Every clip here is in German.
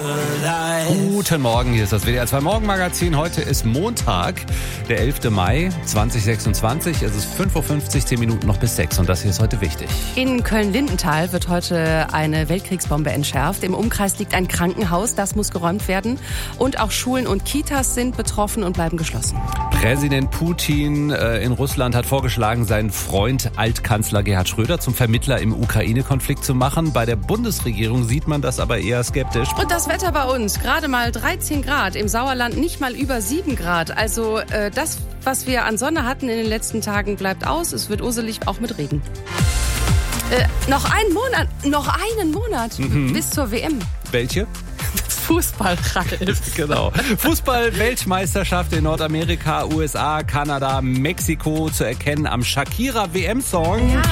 Guten Morgen, hier ist das WDR 2 Morgenmagazin. Heute ist Montag, der 11. Mai 2026. Es ist 5.50 Uhr, 10 Minuten noch bis 6 und das hier ist heute wichtig. In Köln-Lindenthal wird heute eine Weltkriegsbombe entschärft. Im Umkreis liegt ein Krankenhaus, das muss geräumt werden. Und auch Schulen und Kitas sind betroffen und bleiben geschlossen. Präsident Putin in Russland hat vorgeschlagen, seinen Freund Altkanzler Gerhard Schröder zum Vermittler im Ukraine-Konflikt zu machen. Bei der Bundesregierung sieht man das aber eher skeptisch. Und das Wetter bei uns, gerade mal 13 Grad, im Sauerland nicht mal über 7 Grad. Also das, was wir an Sonne hatten in den letzten Tagen, bleibt aus. Es wird urselig, auch mit Regen. Noch einen Monat bis zur WM. Welche? Fußball, Ralf. Genau. Fußball-Weltmeisterschaft in Nordamerika, USA, Kanada, Mexiko zu erkennen am Shakira-WM-Song. Ja.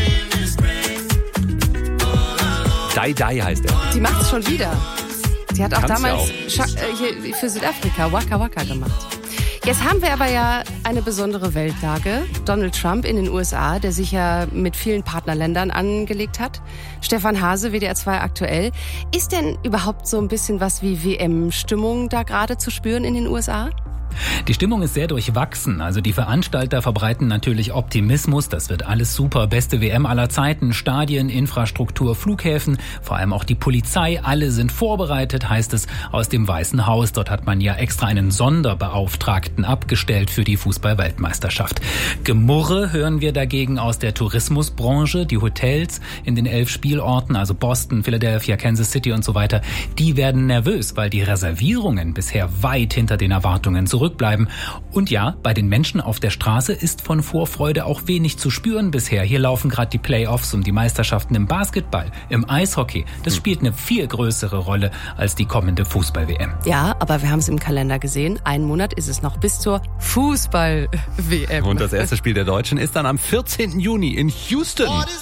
Die Die heißt er. Die macht's schon wieder. Sie hat auch Kann's damals ja hier für Südafrika Waka Waka gemacht. Jetzt haben wir aber ja eine besondere Weltlage. Donald Trump in den USA, der sich ja mit vielen Partnerländern angelegt hat. Stefan Hase, WDR 2 aktuell. Ist denn überhaupt so ein bisschen was wie WM-Stimmung da gerade zu spüren in den USA? Die Stimmung ist sehr durchwachsen. Also die Veranstalter verbreiten natürlich Optimismus. Das wird alles super. Beste WM aller Zeiten. Stadien, Infrastruktur, Flughäfen, vor allem auch die Polizei. Alle sind vorbereitet, heißt es aus dem Weißen Haus. Dort hat man ja extra einen Sonderbeauftragten abgestellt für die Fußball-Weltmeisterschaft. Gemurre hören wir dagegen aus der Tourismusbranche. Die Hotels in den 11 Spielorten, also Boston, Philadelphia, Kansas City und so weiter, die werden nervös, weil die Reservierungen bisher weit hinter den Erwartungen zurückbleiben. Und ja, bei den Menschen auf der Straße ist von Vorfreude auch wenig zu spüren bisher. Hier laufen gerade die Playoffs um die Meisterschaften im Basketball, im Eishockey. Das spielt eine viel größere Rolle als die kommende Fußball-WM. Ja, aber wir haben es im Kalender gesehen. Einen Monat ist es noch bis zur Fußball-WM. Und das erste Spiel der Deutschen ist dann am 14. Juni in Houston.